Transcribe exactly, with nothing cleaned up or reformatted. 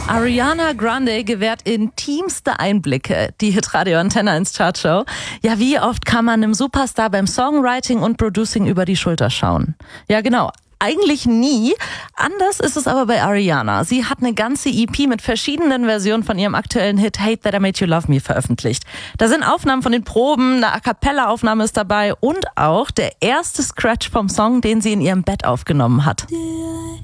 Ariana Grande gewährt intimste Einblicke, die Hitradio Antenne eins Chartshow. Ja, wie oft kann man einem Superstar beim Songwriting und Producing über die Schulter schauen? Ja, genau. Eigentlich nie. Anders ist es aber bei Ariana. Sie hat eine ganze E P mit verschiedenen Versionen von ihrem aktuellen Hit Hate That I Made You Love Me veröffentlicht. Da sind Aufnahmen von den Proben, eine A-Cappella-Aufnahme ist dabei und auch der erste Scratch vom Song, den sie in ihrem Bett aufgenommen hat.